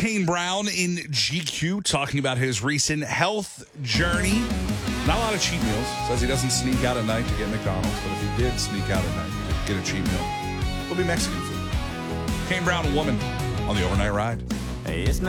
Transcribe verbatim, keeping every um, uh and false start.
Kane Brown in G Q talking about his recent health journey. Not a lot of cheat meals. Says he doesn't sneak out at night to get McDonald's, but if he did sneak out at night to get a cheat meal, it'll be Mexican food. Kane Brown, a woman on the overnight ride. Hey, it's not